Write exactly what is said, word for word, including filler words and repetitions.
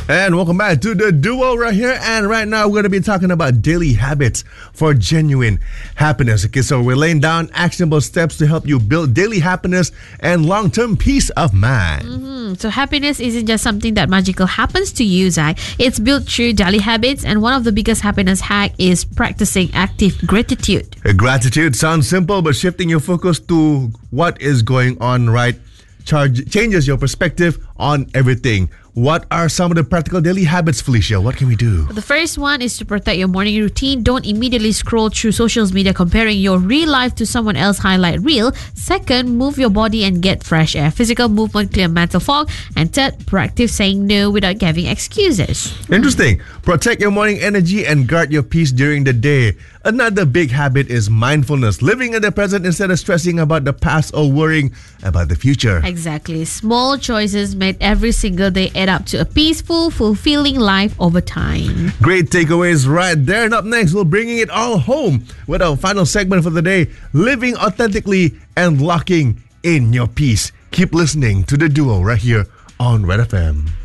And welcome back to the duo right here. And right now we're going to be talking about daily habits for genuine happiness. Okay, so we're laying down actionable steps to help you build daily happiness and long-term peace of mind. Mm-hmm. So happiness isn't just something that magical happens to you, Zai. It's built through daily habits, and one of the biggest happiness hack is practicing active gratitude. Uh, Gratitude sounds simple, but shifting your focus to what is going on right charge, changes your perspective on everything. What are some of the practical daily habits, Felicia? What can we do? The first one is to protect your morning routine. Don't immediately scroll through social media comparing your real life to someone else's highlight reel. Second, move your body and get fresh air. Physical movement clear mental fog. And third, practice saying no without giving excuses. Interesting. Protect your morning energy and guard your peace during the day. Another big habit is mindfulness. Living in the present instead of stressing about the past or worrying about the future. Exactly. Small choices made every single day add up to a peaceful, fulfilling life over time. Great takeaways right there. And up next, we're bringing it all home with our final segment for the day, living authentically and locking in your peace. Keep listening to the duo right here on Red F M.